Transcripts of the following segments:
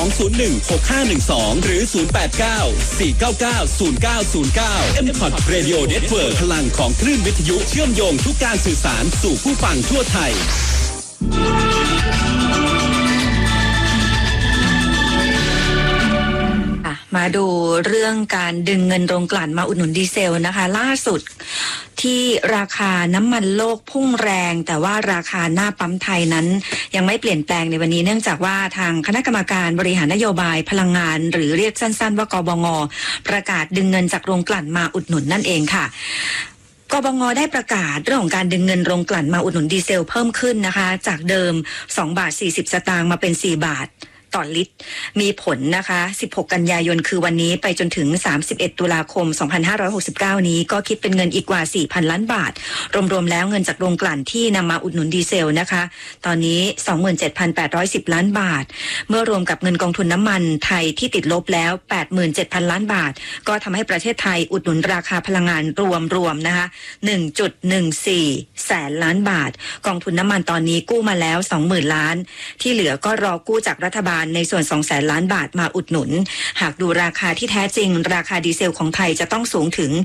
201-6512 หรือ 089-499-0909 M-Pod Radio Network พลังของคลื่นวิทยุเชื่อมโยงทุกการสื่อสารสู่ผู้ฟังทั่วไทยมาดูเรื่องการดึงเงินโรงกลั่นมาอุดหนุนดีเซลนะคะล่าสุดที่ราคาน้ำมันโลกพุ่งแรงแต่ว่าราคาหน้าปั๊มไทยนั้นยังไม่เปลี่ยนแปลงในวันนี้เนื่องจากว่าทางคณะกรรมการบริหารนโยบายพลังงานหรือเรียกสั้นๆว่ากบง.ประกาศดึงเงินจากโรงกลั่นมาอุดหนุนนั่นเองค่ะกบง.ได้ประกาศเรื่องของการดึงเงินโรงกลั่นมาอุดหนุนดีเซลเพิ่มขึ้นนะคะจากเดิม2.40 บาทมาเป็น4 บาทต่อลิตรมีผลนะคะ16กันยายนคือวันนี้ไปจนถึง31ตุลาคม2569นี้ก็คิดเป็นเงินอีกกว่า 4,000 ล้านบาทรวมๆแล้วเงินจากโรงกลั่นที่นำมาอุดหนุนดีเซลนะคะตอนนี้ 27,810 ล้านบาทเมื่อรวมกับเงินกองทุนน้ำมันไทยที่ติดลบแล้ว 87,000 ล้านบาทก็ทำให้ประเทศไทยอุดหนุนราคาพลังงานรวมนะคะ 1.14 แสนล้านบาทกองทุนน้ำมันตอนนี้กู้มาแล้ว 20,000 ล้านที่เหลือก็รอกู้จากรัฐบาลในส่วน 200,000 ล้านบาทมาอุดหนุนหากดูราคาที่แท้จริงราคาดีเซลของไทยจะต้องสูงถึง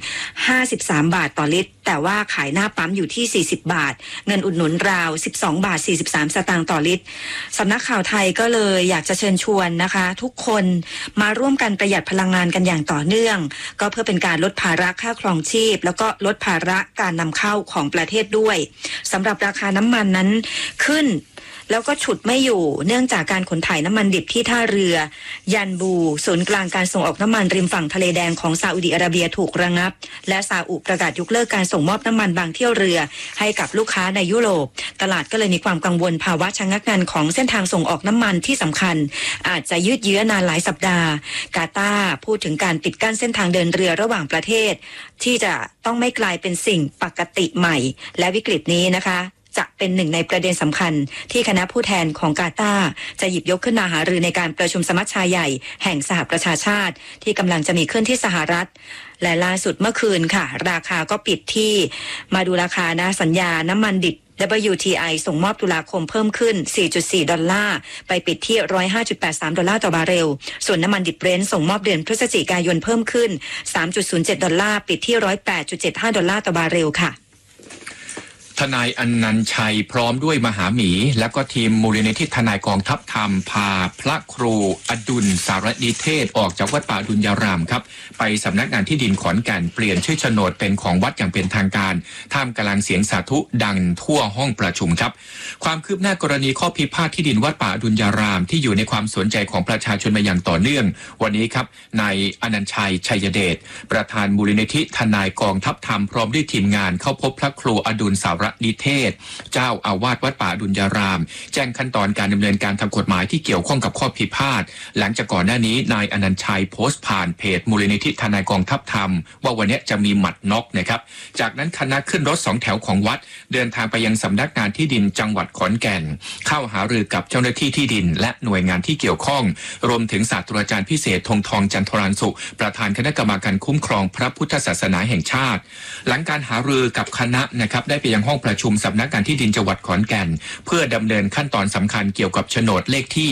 53 บาทต่อลิตรแต่ว่าขายหน้าปั๊มอยู่ที่40 บาทเงินอุดหนุนราว12 บาท 43 สตางค์ต่อลิตรสำนักข่าวไทยก็เลยอยากจะเชิญชวนนะคะทุกคนมาร่วมกันประหยัดพลังงานกันอย่างต่อเนื่องก็เพื่อเป็นการลดภาระค่าครองชีพแล้วก็ลดภาระการนำเข้าของประเทศด้วยสำหรับราคาน้ำมันนั้นขึ้นแล้วก็ฉุดไม่อยู่เนื่องจากการขนถ่ายน้ำมันดิบที่ท่าเรือยันบูศูนย์กลางการส่งออกน้ำมันริมฝั่งทะเลแดงของซาอุดิอาระเบียถูกระงับและซาอุประกาศยกเลิกการส่งมอบน้ำมันบางเที่ยวเรือให้กับลูกค้าในยุโรปตลาดก็เลยมีความกังวลภาวะชะงักงันของเส้นทางส่งออกน้ำมันที่สำคัญอาจจะยืดเยื้อนานหลายสัปดาห์กาตาร์พูดถึงการปิดกั้นเส้นทางเดินเรือระหว่างประเทศที่จะต้องไม่กลายเป็นสิ่งปกติใหม่และวิกฤตนี้นะคะจะเป็นหนึ่งในประเด็นสำคัญที่คณะผู้แทนของกาตาร์จะหยิบยกขึ้นมาหารือในการประชุมสมัชชาใหญ่แห่งสหประชาชาติที่กำลังจะมีขึ้นที่สหรัฐและล่าสุดเมื่อคืนค่ะราคาก็ปิดที่มาดูราคานะสัญญาน้ำมันดิบ WTI ส่งมอบตุลาคมเพิ่มขึ้น 4.4 ดอลลาร์ไปปิดที่ 105.83 ดอลลาร์ต่อบาร์เรลส่วนน้ำมันดิบเบรนท์ส่งมอบเดือนพฤศจิกายนเพิ่มขึ้น 3.07 ดอลลาร์ปิดที่ 108.75 ดอลลาร์ต่อบาร์เรลค่ะทนายอนันต์ชัยพร้อมด้วยมหาหมีและก็ทีมมูลนิธิทนายกองทัพธรรมพาพระครูอดุลสารนิเทศออกจากวัดป่าอดุลยารามครับไปสำนักงานที่ดินขอนแก่นเปลี่ยนชื่อโฉนดเป็นของวัดอย่างเป็นทางการท่ามกลางเสียงสาธุดังทั่วห้องประชุมครับความคืบหน้ากรณีข้อพิพาทที่ดินวัดป่าอดุลยารามที่อยู่ในความสนใจของประชาชนมาอย่างต่อเนื่องวันนี้ครับนายอนันต์ชัยชัยเดชประธานมูลนิธิทนายกองทัพธรรมพร้อมด้วยทีมงานเข้าพบพระครูอดุลสารนิเทศเจ้าอาวาสวัดป่าอดุลยารามแจ้งขั้นตอนการดำเนินการทางกฎหมายที่เกี่ยวข้องกับข้อพิพาทหลังจากก่อนหน้านี้นายอนันต์ชัยโพสต์ผ่านเพจมูลนิธิทนายกองทัพธรรมว่าวันนี้จะมีหมัดน็อกนะครับจากนั้นคณะขึ้นรถ2 แถวของวัดเดินทางไปยังสำนักงานที่ดินจังหวัดขอนแก่นเข้าหารือกับเจ้าหน้าที่ที่ดินและหน่วยงานที่เกี่ยวข้องรวมถึงศาสตราจารย์พิเศษธงทองจันทรานสุประธานคณะกรรมการคุ้มครองพระพุทธศาสนาแห่งชาติหลังการหารือกับคณะนะครับได้ไปยังห้องประชุมสำนักงานที่ดินจังหวัดขอนแก่นเพื่อดำเนินขั้นตอนสำคัญเกี่ยวกับโฉนดเลขที่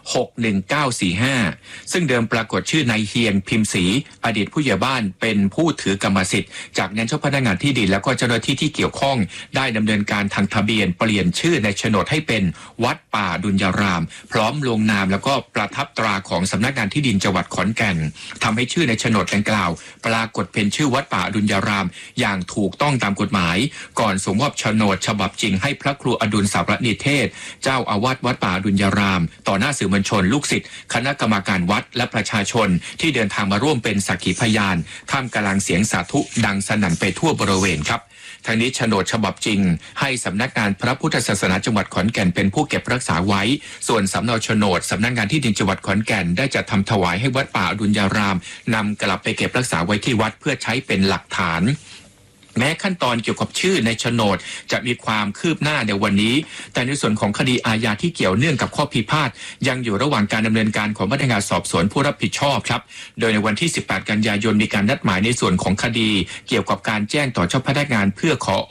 61945ซึ่งเดิมปรากฏชื่อนายเฮียนพิมพ์ศรีอดีตผู้ใหญ่บ้านเป็นผู้ถือกรรมสิทธิ์จากนั้นเจ้าพนักงานที่ดินแล้วก็เจ้าหน้าที่ที่เกี่ยวข้องได้ดำเนินการทางทะเบียนเปลี่ยนชื่อในโฉนดให้เป็นวัดป่าอดุลยารามพร้อมลงนามแล้วก็ประทับตราของสำนักงานที่ดินจังหวัดขอนแก่นทำให้ชื่อในโฉนดดังกล่าวปรากฏเป็นชื่อวัดป่าอดุลยารามอย่างถูกต้องตามกฎหมายก่อนส่งมอบโฉนดฉบับจริงให้พระครูอดุลสารนิเทศเจ้าอาวาสวัดป่าอดุลยารามต่อหน้าสื่อมวลชนลูกศิษย์คณะกรรมการวัดและประชาชนที่เดินทางมาร่วมเป็นสักขีพยานท่ามกลางเสียงสาธุดังสนั่นไปทั่วบริเวณครับทางนี้โฉนดฉบับจริงให้สำนักงานพระพุทธศาสนาจังหวัดขอนแก่นเป็นผู้เก็บรักษาไว้ส่วนสำเนาโฉนดสำนักงานที่ดินจังหวัดขอนแก่นได้จัดทำถวายให้วัดป่าอดุลยารามนำกลับไปเก็บรักษาไว้ที่วัดเพื่อใช้เป็นหลักฐานแม้ขั้นตอนเกี่ยวกับชื่อในโฉนดจะมีความคืบหน้าในวันนี้แต่ในส่วนของคดีอาญาที่เกี่ยวเนื่องกับข้อพิพาทยังอยู่ระหว่างการดำเนินการของพนักงานสอบสวนผู้รับผิดชอบครับโดยในวันที่18 กันยายนมีการนัดหมายในส่วนของคดีเกี่ยวกับการแจ้งต่อเจ้าพนักงานเพื่อขอออก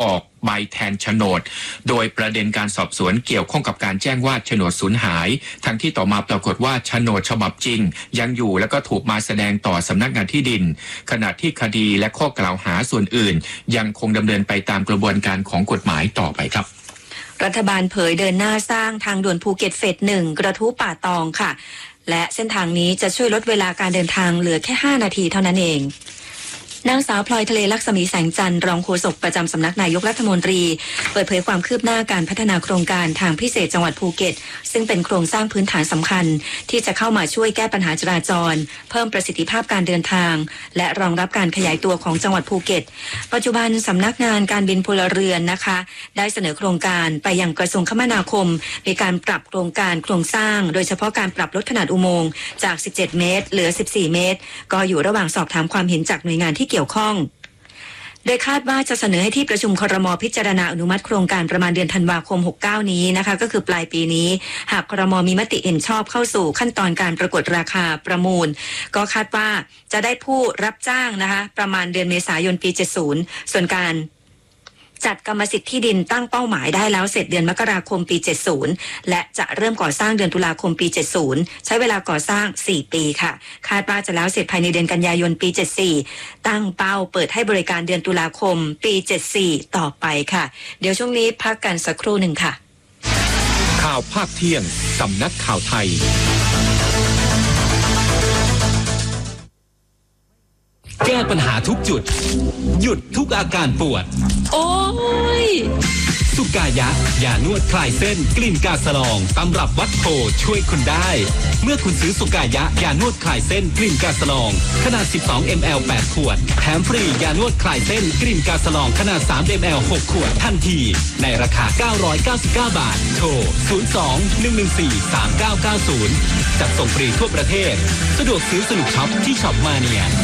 ใบแทนโฉนดโดยประเด็นการสอบสวนเกี่ยวข้องกับการแจ้งว่าโฉนดสูญหายทั้งที่ต่อมาปรากฏว่าโฉนดฉบับจริงยังอยู่แล้วก็ถูกมาแสดงต่อสำนักงานที่ดินขณะที่คดีและข้อกล่าวหาส่วนอื่นยังคงดำเนินไปตามกระบวนการของกฎหมายต่อไปครับรัฐบาลเผยเดินหน้าสร้างทางด่วนภูเก็ตเฟส 1 กระทู้ป่าตองค่ะและเส้นทางนี้จะช่วยลดเวลาการเดินทางเหลือแค่5นาทีเท่านั้นเองนางสาวพลอยทะเลลักษมีแสงจันทร์รองโฆษกประจำสำนักนายกรัฐมนตรีเปิดเผยความคืบหน้าการพัฒนาโครงการทางพิเศษจังหวัดภูเก็ตซึ่งเป็นโครงสร้างพื้นฐานสำคัญที่จะเข้ามาช่วยแก้ปัญหาจราจรเพิ่มประสิทธิภาพการเดินทางและรองรับการขยายตัวของจังหวัดภูเก็ตปัจจุบันสำนักงานการบินพลเรือนนะคะได้เสนอโครงการไปยังกระทรวงคมนาคมมีการปรับโครงการโครงสร้างโดยเฉพาะการปรับลดขนาดอุโมงค์จาก17เมตรเหลือ14เมตรก็อยู่ระหว่างสอบถามความเห็นจากหน่วยงานที่เกี่ยวข้องโดยคาดว่าจะเสนอให้ที่ประชุมครม.พิจารณาอนุมัติโครงการประมาณเดือนธันวาคม69นี้นะคะก็คือปลายปีนี้หากครม.มีมติเห็นชอบเข้าสู่ขั้นตอนการประกวดราคาประมูลก็คาดว่าจะได้ผู้รับจ้างนะคะประมาณเดือนเมษายนปี70ส่วนการจัดกรรมสิทธิ์ที่ดินตั้งเป้าหมายได้แล้วเสร็จเดือนมกราคมปี70และจะเริ่มก่อสร้างเดือนตุลาคมปี70ใช้เวลาก่อสร้าง4ปีค่ะคาดว่าจะแล้วเสร็จภายในเดือนกันยายนปี74ตั้งเป้าเปิดให้บริการเดือนตุลาคมปี74ต่อไปค่ะเดี๋ยวช่วงนี้พักกันสักครู่หนึ่งค่ะข่าวภาคเที่ยงสำนักข่าวไทยแก้ปัญหาทุกจุดหยุดทุกอาการปวดโอ้ยสุกายะยานวดคลายเส้นกลิ่นกาสลองตำรับวัดโพช่วยคุณได้เมื่อคุณซื้อสุกายะยานวดคลายเส้นกลิ่นกาสลองขนาด12 ml 8 ขวดแถมฟรียานวดคลายเส้นกลิ่นกาสลองขนาด3 ml 6 ขวดทันทีในราคา999 บาทโทร02-114-3990จัดส่งฟรีทั่วประเทศสะดวกซื้อสนุกช็อปที่ช็อปมาเนีย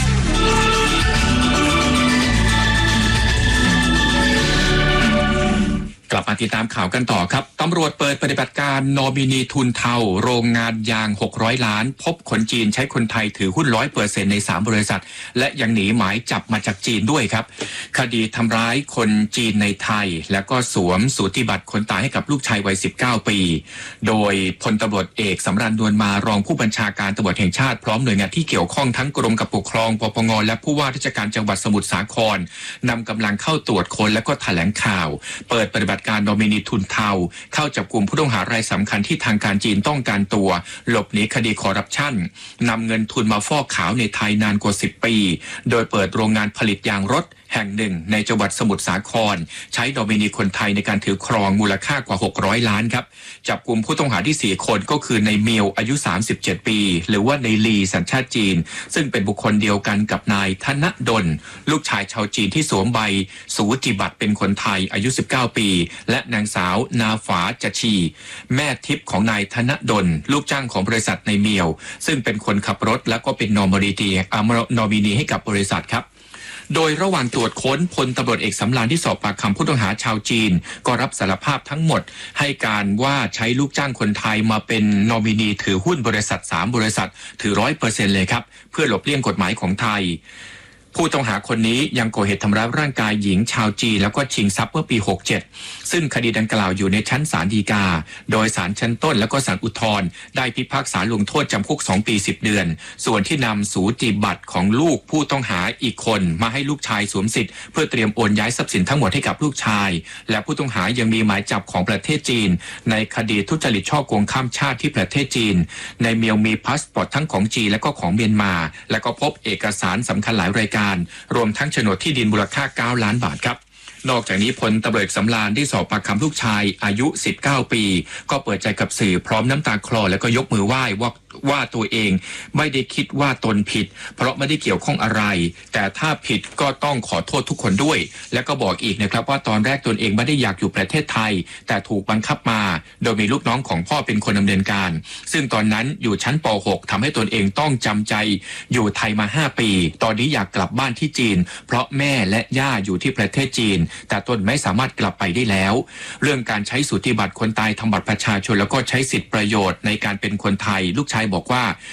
กลับมาติดตามข่าวกันต่อครับตำรวจเปิดปฏิบัติการนอมินีทุนเทาโรงงานยาง600 ล้านพบคนจีนใช้คนไทยถือหุ้น 100% ใน3บริษัทและยังหนีหมายจับมาจากจีนด้วยครับคดีทำร้ายคนจีนในไทยแล้วก็สวมสูติบัตรคนตายให้กับลูกชายวัย19 ปีโดยพลตำรวจเอกสำราญนวลมารองผู้บัญชาการตำรวจแห่งชาติพร้อมหน่วยงานที่เกี่ยวข้องทั้งกรมการปกครองปปงและผู้ว่าราชการจังหวัดสมุทรสาครนำกำลังเข้าตรวจค้นและก็แถลงข่าวเปิดปฏิบัติการโนมินีทุนเทาเข้าจับกลุ่มผู้ต้องหารายสำคัญที่ทางการจีนต้องการตัวหลบหนีคดีคอร์รัปชันนำเงินทุนมาฟอกขาวในไทยนานกว่า10 ปีโดยเปิดโรงงานผลิตยางรถแห่งหนึ่งในจังหวัดสมุทรสาครใช้โนมินีคนไทยในการถือครองมูลค่ากว่า600 ล้านครับจับกลุ่มผู้ต้องหาที่4 คนก็คือในเมียวอายุ37 ปีหรือว่าในลีสัญชาติจีนซึ่งเป็นบุคคลเดียวกันกับนายธนดลลูกชายชาวจีนที่สวมใบสูติบัตรเป็นคนไทยอายุ19 ปีและนางสาวนาฝาจชีแม่ทิพย์ของนายธนดลลูกจ้างของบริษัทในเมียวซึ่งเป็นคนขับรถและก็เป็นนอมินีให้กับบริษัทครับโดยระหว่างตรวจค้นพลตำรวจเอกสำราญที่สอบปากคำผู้ต้องหาชาวจีนก็รับสารภาพทั้งหมดให้การว่าใช้ลูกจ้างคนไทยมาเป็นนอมินีถือหุ้นบริษัท3 บริษัทถือ 100% เลยครับเพื่อหลบเลี่ยงกฎหมายของไทยผู้ต้องหาคนนี้ยังก่อเหตุทำร้ายร่างกายหญิงชาวจีนแล้วก็ชิงทรัพย์เมื่อปี67ซึ่งคดีดังกล่าวอยู่ในชั้นศาลฎีกาโดยศาลชั้นต้นและก็ศาลอุทธรณ์ได้พิพากษาลงโทษจำคุก2 ปี 10 เดือนส่วนที่นำสูติบัตรของลูกผู้ต้องหาอีกคนมาให้ลูกชายสวมสิทธิ์เพื่อเตรียมโอนย้ายทรัพย์สินทั้งหมดให้กับลูกชายและผู้ต้องหายังมีหมายจับของประเทศจีนในคดีทุจริตฉ้อโกงข้ามชาติที่ประเทศจีนในเมียวมีพาสปอร์ตทั้งของจีนและก็ของเมียนมาและก็พบเอกสารสำคัญหลายรายการรวมทั้งโฉนดที่ดินมูลค่า9 ล้านบาทครับนอกจากนี้พลตำรวจเอกสำราญที่สอบปากคำลูกชายอายุ19 ปีก็เปิดใจกับสื่อพร้อมน้ำตาคลอและก็ยกมือไหว้ว่าตัวเองไม่ได้คิดว่าตนผิดเพราะไม่ได้เกี่ยวข้องอะไรแต่ถ้าผิดก็ต้องขอโทษทุกคนด้วยและก็บอกอีกนะครับว่าตอนแรกตนเองไม่ได้อยากอยู่ประเทศไทยแต่ถูกบังคับมาโดยมีลูกน้องของพ่อเป็นคนดำเนินการซึ่งตอนนั้นอยู่ชั้นป .6 ทำให้ตนเองต้องจำใจอยู่ไทยมา5 ปีตอนนี้อยากกลับบ้านที่จีนเพราะแม่และย่าอยู่ที่ประเทศจีนแต่ตนไม่สามารถกลับไปได้แล้วเรื่องการใช้สูติบัตรคนตายทำบัตรประชาชนแล้วก็ใช้สิทธิประโยชน์ในการเป็นคนไทยลูกชายบอกว่า